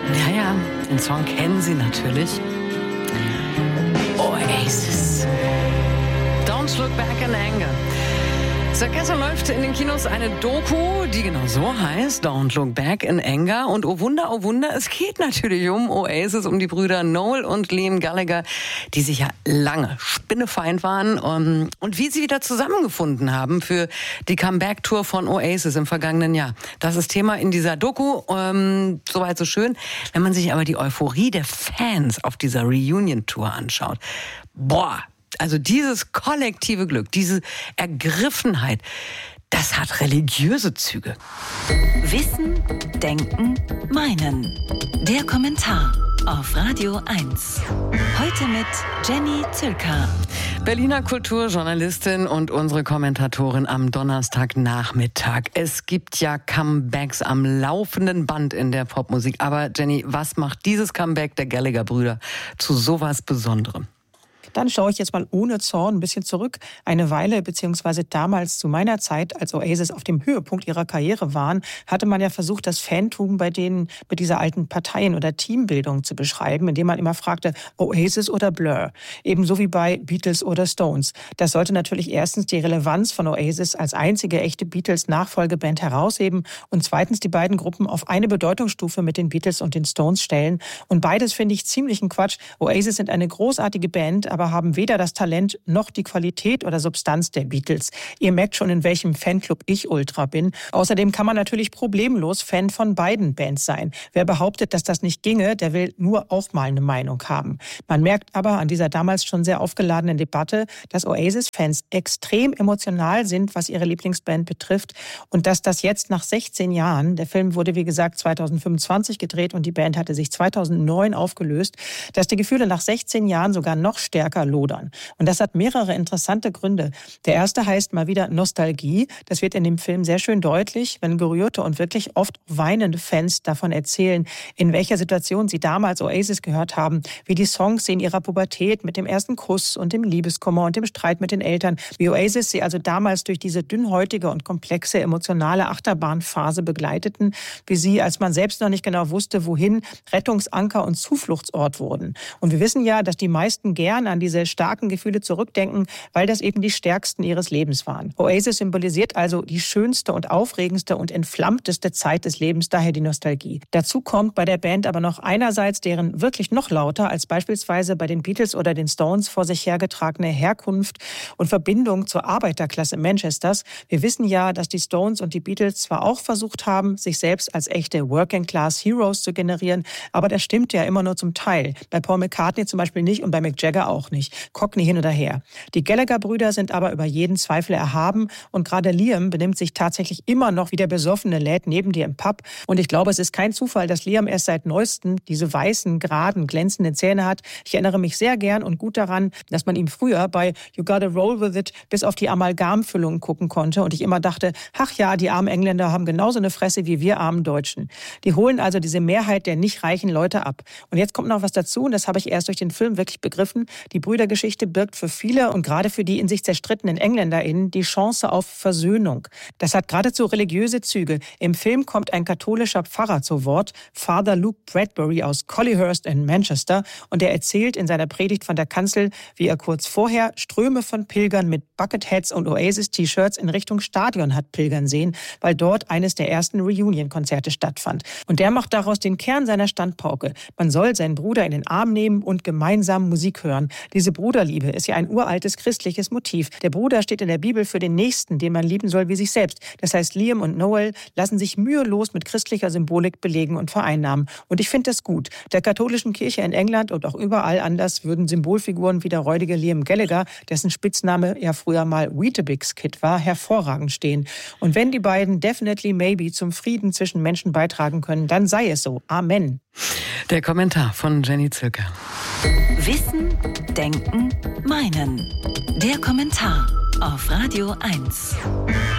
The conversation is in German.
Ja, den Song kennen Sie natürlich. Oasis. Don't Look Back in Anger. Seit gestern läuft in den Kinos eine Doku, die genau so heißt, Don't Look Back in Anger. Und oh Wunder, es geht natürlich um Oasis, um die Brüder Noel und Liam Gallagher, die sich ja lange spinnefeind waren und wie sie wieder zusammengefunden haben für die Comeback-Tour von Oasis im vergangenen Jahr. Das ist Thema in dieser Doku, soweit so schön. Wenn man sich aber die Euphorie der Fans auf dieser Reunion-Tour anschaut, also dieses kollektive Glück, diese Ergriffenheit, das hat religiöse Züge. Wissen, Denken, Meinen. Der Kommentar auf Radio 1. Heute mit Jenny Zülker. Berliner Kulturjournalistin und unsere Kommentatorin am Donnerstagnachmittag. Es gibt ja Comebacks am laufenden Band in der Popmusik. Aber Jenny, was macht dieses Comeback der Gallagher-Brüder zu sowas Besonderem? Dann schaue ich jetzt mal ohne Zorn ein bisschen zurück. Eine Weile, beziehungsweise damals zu meiner Zeit, als Oasis auf dem Höhepunkt ihrer Karriere waren, hatte man ja versucht, das Fantum bei denen mit dieser alten Parteien- oder Teambildung zu beschreiben, indem man immer fragte, Oasis oder Blur. Ebenso wie bei Beatles oder Stones. Das sollte natürlich erstens die Relevanz von Oasis als einzige echte Beatles-Nachfolgeband herausheben und zweitens die beiden Gruppen auf eine Bedeutungsstufe mit den Beatles und den Stones stellen. Und beides finde ich ziemlichen Quatsch. Oasis sind eine großartige Band, aber haben weder das Talent noch die Qualität oder Substanz der Beatles. Ihr merkt schon, in welchem Fanclub ich Ultra bin. Außerdem kann man natürlich problemlos Fan von beiden Bands sein. Wer behauptet, dass das nicht ginge, der will nur auch mal eine Meinung haben. Man merkt aber an dieser damals schon sehr aufgeladenen Debatte, dass Oasis-Fans extrem emotional sind, was ihre Lieblingsband betrifft und dass das jetzt nach 16 Jahren, der Film wurde wie gesagt 2025 gedreht und die Band hatte sich 2009 aufgelöst, dass die Gefühle nach 16 Jahren sogar noch stärker lodern. Und das hat mehrere interessante Gründe. Der erste heißt mal wieder Nostalgie. Das wird in dem Film sehr schön deutlich, wenn gerührte und wirklich oft weinende Fans davon erzählen, in welcher Situation sie damals Oasis gehört haben, wie die Songs in ihrer Pubertät mit dem ersten Kuss und dem Liebeskummer und dem Streit mit den Eltern, wie Oasis sie also damals durch diese dünnhäutige und komplexe emotionale Achterbahnphase begleiteten, wie sie, als man selbst noch nicht genau wusste, wohin, Rettungsanker und Zufluchtsort wurden. Und wir wissen ja, dass die meisten gern an diese starken Gefühle zurückdenken, weil das eben die stärksten ihres Lebens waren. Oasis symbolisiert also die schönste und aufregendste und entflammteste Zeit des Lebens, daher die Nostalgie. Dazu kommt bei der Band aber noch einerseits deren wirklich noch lauter als beispielsweise bei den Beatles oder den Stones vor sich hergetragene Herkunft und Verbindung zur Arbeiterklasse Manchesters. Wir wissen ja, dass die Stones und die Beatles zwar auch versucht haben, sich selbst als echte Working-Class-Heroes zu generieren, aber das stimmt ja immer nur zum Teil. Bei Paul McCartney zum Beispiel nicht und bei Mick Jagger auch nicht. Cockney hin oder her. Die Gallagher-Brüder sind aber über jeden Zweifel erhaben und gerade Liam benimmt sich tatsächlich immer noch wie der besoffene Lad neben dir im Pub. Und ich glaube, es ist kein Zufall, dass Liam erst seit neuestem diese weißen, geraden, glänzenden Zähne hat. Ich erinnere mich sehr gern und gut daran, dass man ihm früher bei You Gotta Roll With It bis auf die Amalgamfüllungen gucken konnte und ich immer dachte, ach ja, die armen Engländer haben genauso eine Fresse wie wir armen Deutschen. Die holen also diese Mehrheit der nicht reichen Leute ab. Und jetzt kommt noch was dazu und das habe ich erst durch den Film wirklich begriffen. Die Brüdergeschichte birgt für viele und gerade für die in sich zerstrittenen EngländerInnen die Chance auf Versöhnung. Das hat geradezu religiöse Züge. Im Film kommt ein katholischer Pfarrer zu Wort, Father Luke Bradbury aus Collyhurst in Manchester, und er erzählt in seiner Predigt von der Kanzel, wie er kurz vorher Ströme von Pilgern mit Bucketheads und Oasis-T-Shirts in Richtung Stadion hat pilgern sehen, weil dort eines der ersten Reunion-Konzerte stattfand. Und der macht daraus den Kern seiner Standpauke. Man soll seinen Bruder in den Arm nehmen und gemeinsam Musik hören. Diese Bruderliebe ist ja ein uraltes christliches Motiv. Der Bruder steht in der Bibel für den Nächsten, den man lieben soll wie sich selbst. Das heißt, Liam und Noel lassen sich mühelos mit christlicher Symbolik belegen und vereinnahmen. Und ich finde das gut. Der katholischen Kirche in England und auch überall anders würden Symbolfiguren wie der räudige Liam Gallagher, dessen Spitzname ja früher mal Weetabix Kid war, hervorragend stehen. Und wenn die beiden Definitely Maybe zum Frieden zwischen Menschen beitragen können, dann sei es so. Amen. Der Kommentar von Jenny Zülker. Wissen, Denken, Meinen. Der Kommentar auf Radio 1.